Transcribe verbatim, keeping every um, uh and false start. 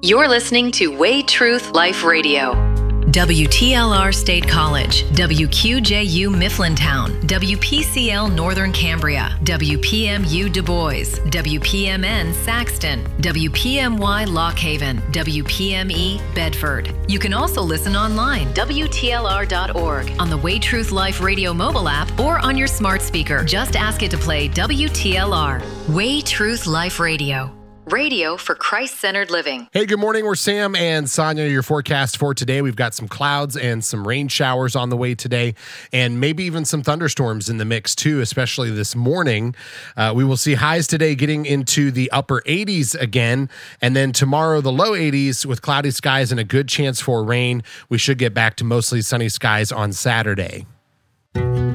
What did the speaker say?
You're listening to Way Truth Life Radio. W T L R State College, W Q J U Mifflintown, W P C L Northern Cambria, W P M U Du Bois, W P M N Saxton, W P M Y Lock Haven, W P M E Bedford. You can also listen online, W T L R dot org, on the Way Truth Life Radio mobile app, or on your smart speaker. Just ask it to play W T L R. Way Truth Life Radio. Radio for Christ-centered living. Hey, good morning. We're Sam and Sonia. Your forecast for today. We've got some clouds and some rain showers on the way today, and maybe even some thunderstorms in the mix too, especially this morning. Uh, we will see highs today getting into the upper eighties again, and then tomorrow the low eighties with cloudy skies and a good chance for rain. We should get back to mostly sunny skies on Saturday.